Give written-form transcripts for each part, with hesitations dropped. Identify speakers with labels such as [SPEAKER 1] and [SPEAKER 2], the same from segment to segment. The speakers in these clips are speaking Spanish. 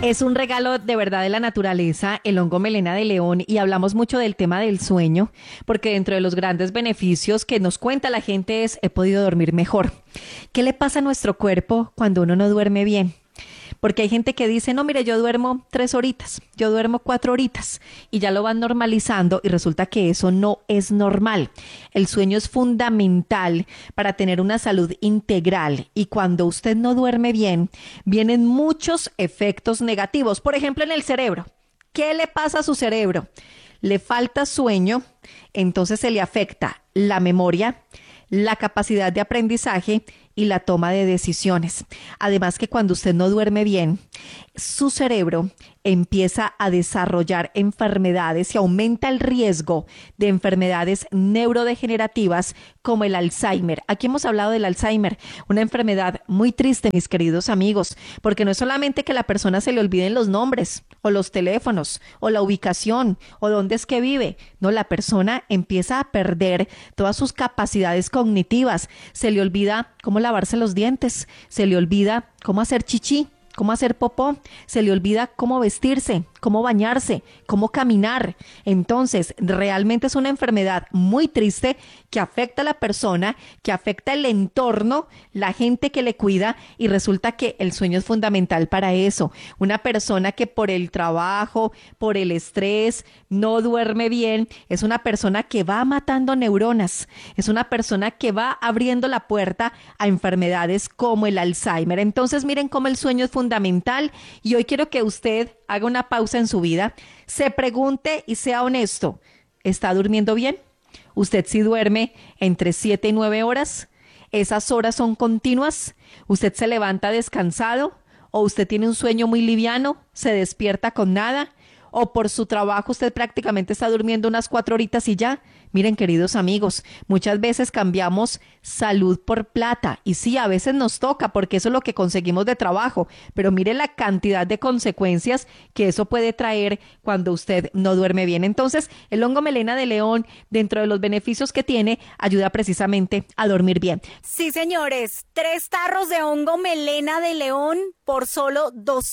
[SPEAKER 1] Es un regalo de verdad de la naturaleza, el hongo melena de león, y hablamos mucho del tema del sueño, porque dentro de los grandes beneficios que nos cuenta la gente es, he podido dormir mejor. ¿Qué le pasa a nuestro cuerpo cuando uno no duerme bien? Porque hay gente que dice, no, mire, yo duermo 3 horitas, yo duermo 4 horitas, y ya lo van normalizando y resulta que eso no es normal. El sueño es fundamental para tener una salud integral, y cuando usted no duerme bien, vienen muchos efectos negativos. Por ejemplo, en el cerebro. ¿Qué le pasa a su cerebro? Le falta sueño, entonces se le afecta la memoria, la capacidad de aprendizaje y la toma de decisiones. Además que cuando usted no duerme bien, su cerebro empieza a desarrollar enfermedades y aumenta el riesgo de enfermedades neurodegenerativas como el Alzheimer. Aquí hemos hablado del Alzheimer, una enfermedad muy triste, mis queridos amigos, porque no es solamente que a la persona se le olviden los nombres o los teléfonos o la ubicación o dónde es que vive. No, la persona empieza a perder todas sus capacidades cognitivas. Se le olvida cómo lavarse los dientes, se le olvida cómo hacer chichi, cómo hacer popó, se le olvida cómo vestirse, cómo bañarse, cómo caminar. Entonces, realmente es una enfermedad muy triste que afecta a la persona, que afecta el entorno, la gente que le cuida, y resulta que el sueño es fundamental para eso. Una persona que por el trabajo, por el estrés, no duerme bien, es una persona que va matando neuronas, es una persona que va abriendo la puerta a enfermedades como el Alzheimer. Entonces, miren cómo el sueño es fundamental, y hoy quiero que usted haga una pausa en su vida, se pregunte y sea honesto, ¿está durmiendo bien? ¿Usted sí duerme entre 7 y 9 horas? ¿Esas horas son continuas? ¿Usted se levanta descansado? ¿O usted tiene un sueño muy liviano? ¿Se despierta con nada? ¿O por su trabajo usted prácticamente está durmiendo unas 4 horitas y ya? Miren, queridos amigos, muchas veces cambiamos salud por plata, y sí, a veces nos toca porque eso es lo que conseguimos de trabajo, pero mire la cantidad de consecuencias que eso puede traer cuando usted no duerme bien. Entonces, el hongo melena de león, dentro de los beneficios que tiene, ayuda precisamente a dormir bien.
[SPEAKER 2] Sí, señores, 3 tarros de hongo melena de león por solo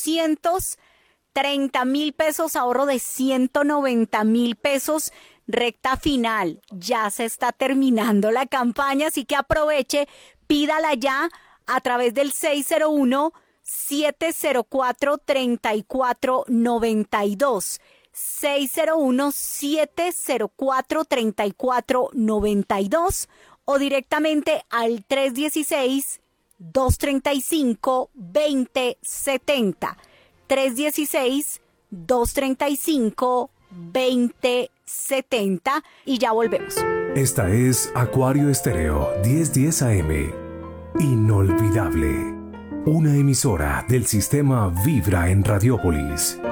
[SPEAKER 2] 230,000 pesos, ahorro de 190,000 pesos. Recta final, ya se está terminando la campaña, así que aproveche, pídala ya a través del 601-704-3492, 601-704-3492, o directamente al 316-235-2070, 316-235-2070, y ya volvemos.
[SPEAKER 3] Esta es Acuario Estéreo 1010 AM. Inolvidable. Una emisora del sistema Vibra en Radiópolis.